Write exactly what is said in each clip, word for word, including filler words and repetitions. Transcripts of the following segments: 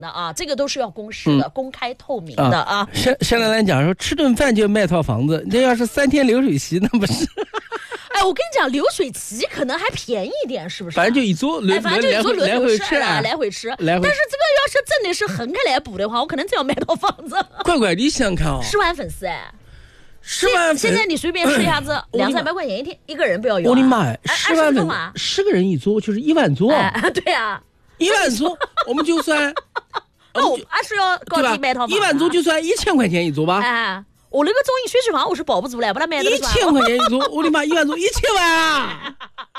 那啊，这个都是要公示的、嗯、公开透明的啊。 香香兰兰讲说，吃顿饭就卖套房子，这要是三天流水席，那不是？ 哎，我跟你讲，流水席可能还便宜一点，是不是？ 反正就一桌轮、 哎，反正就一桌轮来回吃啊，来回吃。 来回但是这个要是真的是横开来补的话，我可能真要买套房子。 乖乖，你想想看哦， 十万粉丝哎， 十万粉， 现在你随便试一下子，两三百块钱一天，一个人不要有、啊。 我的妈呀，十万粉， 啊、 十个人一桌就是一万桌。 哎，对啊， 一万桌，我们就算， 那我还是要搞你买套房、啊。 一万桌就算一千块钱一桌吧。 哎。我那个综艺学区房我是保不住了，把它买的一千块钱一桌，我的妈，一万桌一千万啊！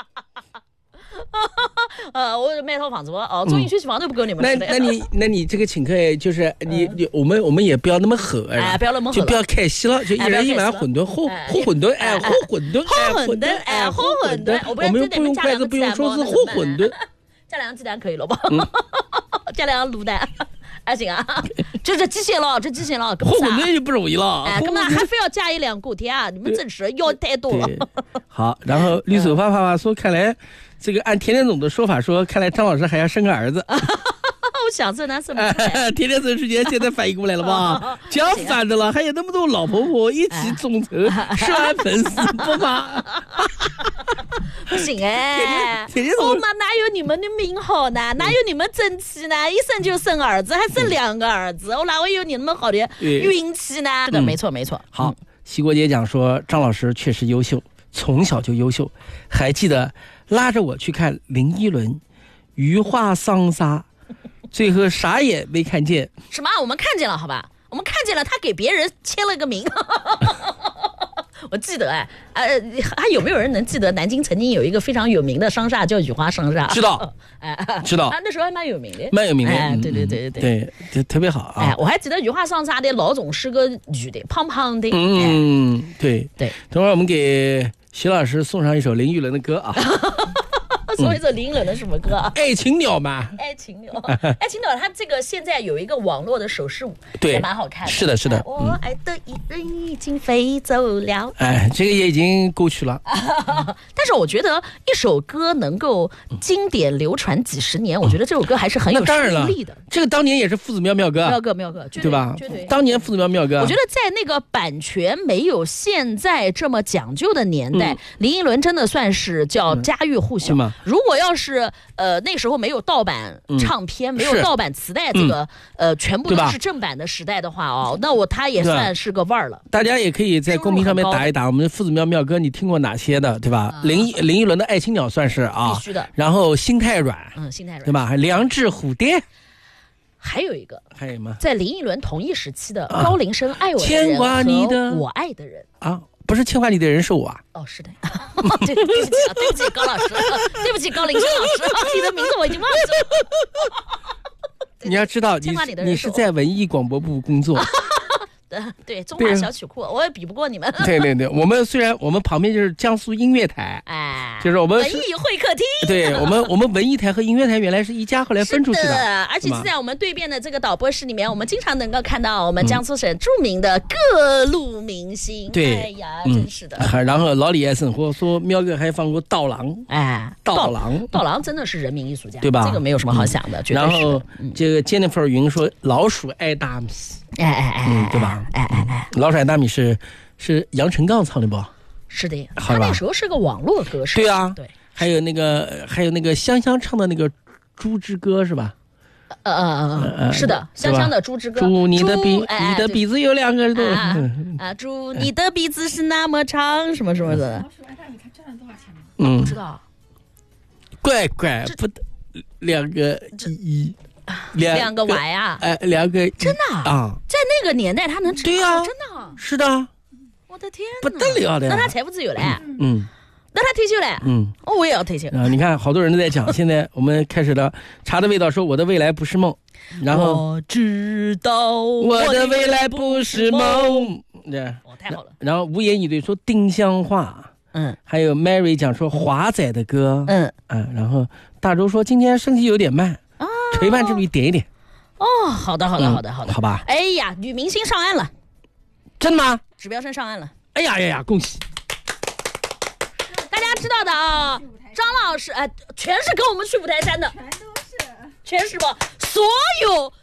呃，我买套房子哦，综艺学区房都不够你们吃的。 那那你那你这个请客就是你你我们我们也不要那么狠， 哎，不要那么狠， 就不要开戏了，就一人一碗馄饨，和和馄饨，哎，和馄饨， 和馄饨，哎，和馄饨， 我们不用筷子，不用说是和馄饨， 加两个鸡蛋可以了吧？加两个卤蛋。还行啊，这这极限了，这极限了， 和馄饨就不容易了。 哎，干嘛还非要加一两锅贴啊？你们真是要太多了。 好，然后绿手发发发说，看来这个按田连总的说法说，看来张老师还要生个儿子。 我想这男生， 田连总之前现在反应过来了吧？讲反的了，还有那么多老婆婆一起众筹十万粉丝，不吗？ 不行哎，我妈哪有你们的命好呢？哪有你们争气呢？一生就生儿子，还生两个儿子，我哪会有你那么好的运气呢？是的，没错没错。 好，西国姐讲说张老师确实优秀，从小就优秀，还记得拉着我去看林依轮，余华桑杀，最后啥也没看见。 什么？我们看见了，好吧？我们看见了，他给别人签了个名。我记得哎，呃，还有没有人能记得南京曾经有一个非常有名的商厦叫雨花商厦？ 知道， 哎， 知道， 啊，那时候还蛮有名的， 蛮有名的， 哎，对对对对对，对，特别好啊！ 哎，我还记得雨花商厦的老总是个女的，胖胖的， 嗯，对对。 等会儿我们给徐老师送上一首林忆轮的歌啊。 说一首林忆轮的什么歌啊？ 爱情鸟嘛， 爱情鸟，爱情鸟，它这个现在有一个网络的手势舞， 对， 也蛮好看的。 是的，是的。 我爱的一人已经飞走了， 哎，这个也已经过去了。 但是我觉得一首歌能够经典流传几十年，我觉得这首歌还是很有实力的。 这个当年也是父子妙妙歌， 妙歌妙歌， 对吧？当年父子妙妙歌， 我觉得在那个版权没有现在这么讲究的年代，林忆轮真的算是叫家喻户晓嘛。如果要是呃那时候没有盗版唱片、嗯、没有盗版磁带，这个、嗯、呃全部都是正版的时代的话哦，那我他也算是个腕儿了。 大家也可以在公屏上面打一打，我们父子妙妙歌你听过哪些的，对吧？嗯、林林忆轮的《爱情鸟》算是啊， 必须的。 然后心太软， 嗯，心太软， 对吧？还良知蝴蝶。 还有一个， 还有吗？ 在林忆轮同一时期的高林生《爱我的人》和我爱的人啊。不是牵挂你的人是我啊！ 哦，是的，对对不起啊，对不起高老师，对不起高林生老师，你的名字我已经忘记了。 你要知道，你你是在文艺广播部工作。 对，中华小曲库，我也比不过你们。 对对对，我们虽然我们旁边就是江苏音乐台， 哎， 就是我们文艺会客厅。 对我们，我们文艺台和音乐台原来是一家，后来分出去的。 的而且是在我们对面的这个导播室里面，我们经常能够看到我们江苏省著名的各路明星。 对， 哎呀，真是的。 然后老李爱生活说，喵哥还放过刀郎， 哎， 刀郎， 刀郎真的是人民艺术家， 对吧？ 这个没有什么好想的。 然后这个 Jennifer 云说，老鼠爱大米。 哎哎哎， 嗯，对吧？ 哎哎哎， 老鼠爱大米是是杨臣刚唱的不？ 是的，他那时候是个网络歌手。 对啊， 对。 还有那个还有那个香香唱的那个《猪之歌》是吧？ 呃呃呃，是的，香香的《猪之歌》。 猪，你的鼻，你的鼻子有两个洞。 啊，猪，你的鼻子是那么长，什么什么的。 老鼠爱大米，他赚了多少钱吗？ 嗯， 不知道。 怪怪不得，两个一。 两, 两个娃呀， 哎，两个真的啊， 在那个年代他能对呀、啊， 真的是的， 我的天， 不得了的， 那他财富自由嘞， 嗯， 那他退休嘞， 嗯， 哦，我也要退休啊！你看，好多人都在讲，现在我们开始了，茶的味道说我的未来不是梦，然后我知道我的未来不是梦，对， 哦，太好了。 然后无言以对说丁香话， 嗯， 还有 Mary 讲说华仔的歌， 嗯嗯，然后大周说今天升级有点慢。 啊， 垂半之笔点一点。 哦，好的，好的，好的，好的， 好吧。 哎呀，女明星上岸了， 真的吗？ 指标生上岸了。 哎呀呀呀，恭喜！ 大家知道的啊，张老师，哎、呃，全是跟我们去五台山的， 全都是， 全是吧？所有